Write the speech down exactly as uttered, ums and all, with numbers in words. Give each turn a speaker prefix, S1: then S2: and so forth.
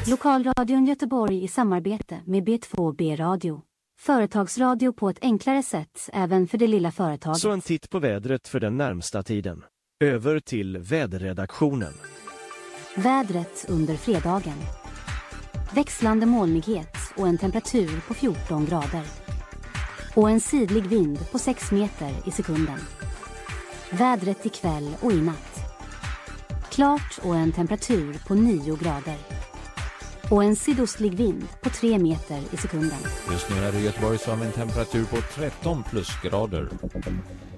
S1: Lokalradion Göteborg i samarbete med B två B-radio. Företagsradio på ett enklare sätt även för det lilla företaget.
S2: Så en titt på vädret för den närmsta tiden. Över till väderredaktionen.
S1: Vädret under fredagen. Växlande molnighet och en temperatur på fjorton grader. Och en sydlig vind på sex meter i sekunden. Vädret ikväll och i natt. Klart och en temperatur på nio grader. Och en sydostlig vind på tre meter i sekunden.
S3: Just nu är det i Göteborg som en temperatur på tretton plusgrader.